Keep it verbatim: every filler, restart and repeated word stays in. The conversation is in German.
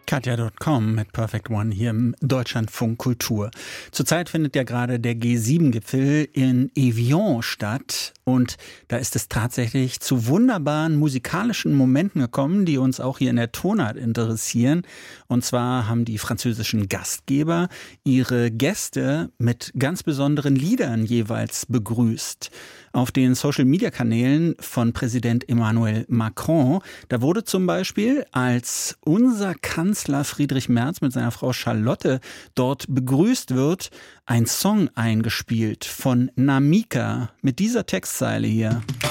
Katja Punkt com mit Perfect One hier im Deutschlandfunk Kultur. Zurzeit findet ja gerade der G sieben Gipfel in Evian statt und da ist es tatsächlich zu wunderbaren musikalischen Momenten gekommen, die uns auch hier in der Tonart interessieren. Und zwar haben die französischen Gastgeber ihre Gäste mit ganz besonderen Liedern jeweils begrüßt. Auf den Social-Media-Kanälen von Präsident Emmanuel Macron, da wurde zum Beispiel, als unser Kanzler Friedrich Merz mit seiner Frau Charlotte dort begrüßt wird, ein Song eingespielt von Namika mit dieser Textzeile hier.